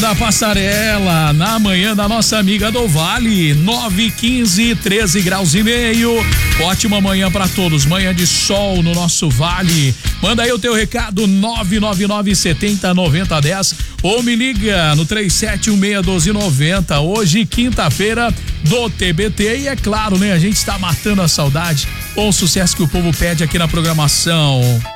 da Passarela, na manhã da nossa amiga do Vale, 9:15, 13 graus e meio. Ótima manhã pra todos, manhã de sol no nosso Vale. Manda aí o teu recado, 999709010 ou me liga no 37161290. Hoje, quinta-feira do TBT, e é claro, né, a gente está matando a saudade com o sucesso que o povo pede aqui na programação.